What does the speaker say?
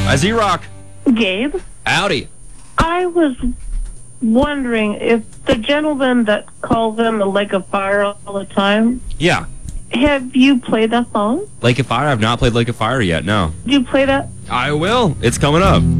Z-Rock. Gabe, Howdy. I was wondering if the gentleman that calls in the Lake of Fire all the time, Yeah. have you played that song? Lake of Fire? I've not played Lake of Fire yet, no. Did you play that? I will. It's coming up.